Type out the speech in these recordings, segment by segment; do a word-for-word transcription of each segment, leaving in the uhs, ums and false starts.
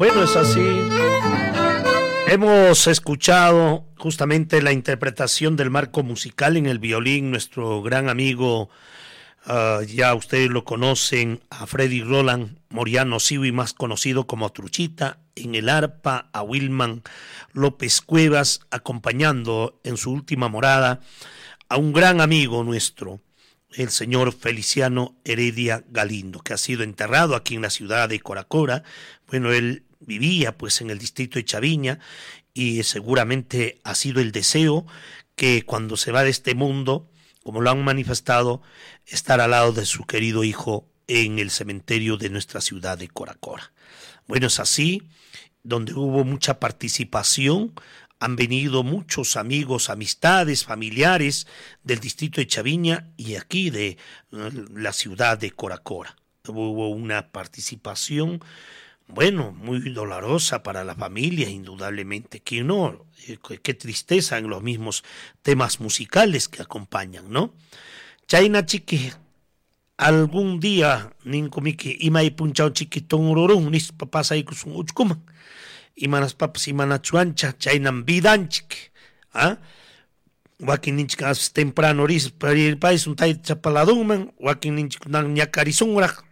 Bueno, es así. Hemos escuchado justamente la interpretación del marco musical en el violín, nuestro gran amigo, uh, ya ustedes lo conocen, a Freddy Roland Moriano Siwi, más conocido como Truchita, en el arpa a Wilman López Cuevas, acompañando en su última morada a un gran amigo nuestro, el señor Feliciano Heredia Galindo, que ha sido enterrado aquí en la ciudad de Coracora. Bueno, él vivía pues en el distrito de Chaviña y seguramente ha sido el deseo que cuando se va de este mundo, como lo han manifestado, estar al lado de su querido hijo en el cementerio de nuestra ciudad de Coracora. Bueno, es así, donde hubo mucha participación. Han venido muchos amigos, amistades, familiares del distrito de Chaviña y aquí de la ciudad de Coracora. Hubo una participación, bueno, muy dolorosa para la familia, indudablemente. Que no, qué tristeza en los mismos temas musicales que acompañan, ¿no? Chaina chiqui, algún día, ninkomiki, ima y punchao chiquitón ururún, nis papás ahí con su uchkuman. Imanas papas imanas chuancha, chainan vidanchik, ¿ah? Wakin ninchik as temprano ris para ir país un tai chapaladunman, wakin ninchik nan ñakarisungrak,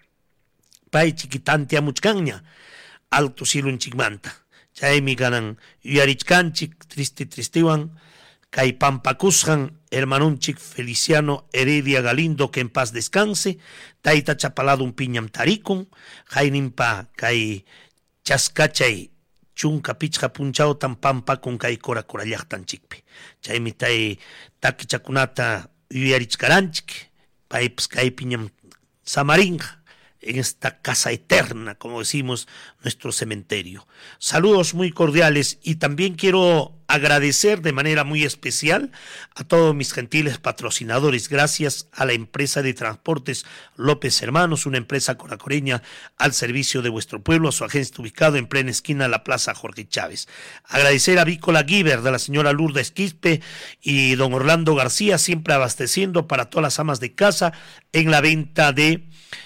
pai chiquitantia muchkanña, alto silun chikmanta, chaimi ganan uyarichkanchik, triste tristiwan, kai pampakushan, hermanunchik Feliciano Heredia Galindo, que en paz descanse, taita chapaladun piñam tarikun, jainimpa kai chaskachay, chunka pichqa punchao tan pampa con kay cora corallaqtan chikpi. Chaymi tay taki chakunata uyarichkaranchik, paypis kay piñam samarinja, en esta casa eterna, como decimos, nuestro cementerio. Saludos muy cordiales y también quiero agradecer de manera muy especial a todos mis gentiles patrocinadores, gracias a la empresa de transportes López Hermanos, una empresa coracoreña al servicio de vuestro pueblo, a su agencia ubicado en plena esquina de la Plaza Jorge Chávez. Agradecer a Vícola Giver de la señora Lourdes Quispe y don Orlando García, siempre abasteciendo para todas las amas de casa en la venta de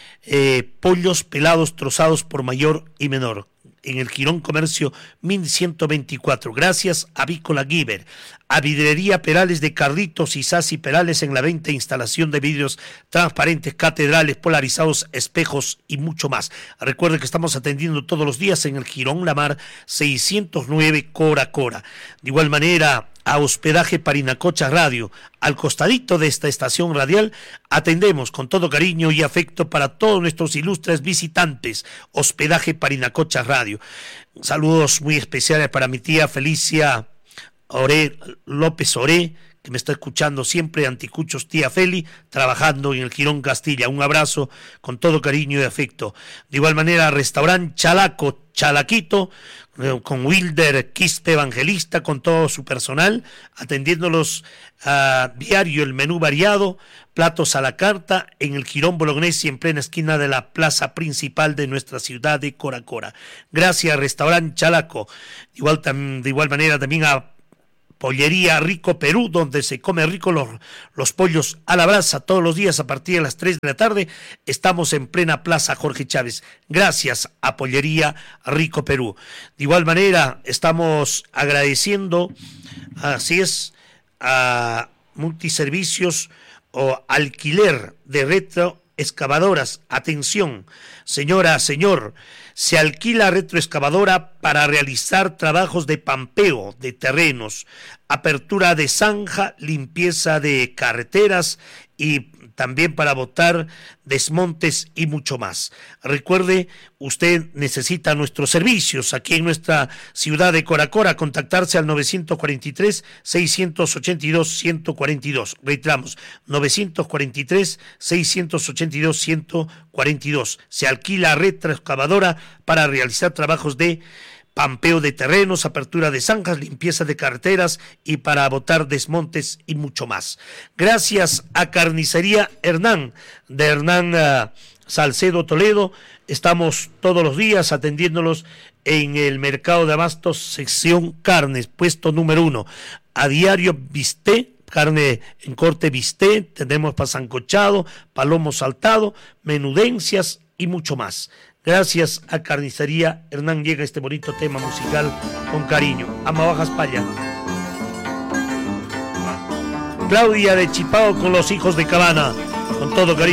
eh, pollos pelados trozados por mayor y menor, en el Quirón Comercio mil ciento veinticuatro. Gracias a Vícola Giver, a Vidrería Perales de Carlitos y Sasi Perales en la venta e instalación de vidrios transparentes, catedrales, polarizados, espejos y mucho más. Recuerden que estamos atendiendo todos los días en el Quirón Lamar seiscientos nueve Cora Cora. De igual manera, a Hospedaje Parinacocha Radio, al costadito de esta estación radial, atendemos con todo cariño y afecto para todos nuestros ilustres visitantes. Hospedaje Parinacocha Radio. Saludos muy especiales para mi tía Felicia Oré, López Oré, que me está escuchando siempre, Anticuchos, tía Feli, trabajando en el Quirón Castilla. Un abrazo con todo cariño y afecto. De igual manera, Restaurante Chalaco, Chalaquito, con Wilder Quispe Evangelista, con todo su personal, atendiéndolos a uh, diario, el menú variado, platos a la carta, en el Quirón Bolognesi, en plena esquina de la plaza principal de nuestra ciudad de Coracora. Gracias, Restaurante Chalaco. Igual, tam, de igual manera también a Pollería Rico Perú, donde se come rico los, los pollos a la brasa todos los días a partir de las tres de la tarde. Estamos en plena Plaza Jorge Chávez. Gracias a Pollería Rico Perú. De igual manera, estamos agradeciendo, así es, a Multiservicios o Alquiler de Retroexcavadoras. Atención, señora, señor, se alquila retroexcavadora para realizar trabajos de pampeo de terrenos, apertura de zanja, limpieza de carreteras y también para botar desmontes y mucho más. Recuerde, usted necesita nuestros servicios aquí en nuestra ciudad de Coracora. Contactarse al nueve cuatro tres, seis ocho dos, uno cuatro dos. Reiteramos, nueve cuatro tres, seis ocho dos, uno cuatro dos. Se alquila retroexcavadora para realizar trabajos de pampeo de terrenos, apertura de zanjas, limpieza de carreteras y para botar desmontes y mucho más. Gracias a Carnicería Hernán, de Hernán uh, Salcedo Toledo. Estamos todos los días atendiéndolos en el mercado de abastos, sección carnes, puesto número uno. A diario bisté, carne en corte bisté, tenemos para sancochado, palomo saltado, menudencias y mucho más. Gracias a Carnicería Hernán llega este bonito tema musical con cariño. Ama Bajas Paya. Claudia de Chipao con los hijos de Cabana. Con todo cariño.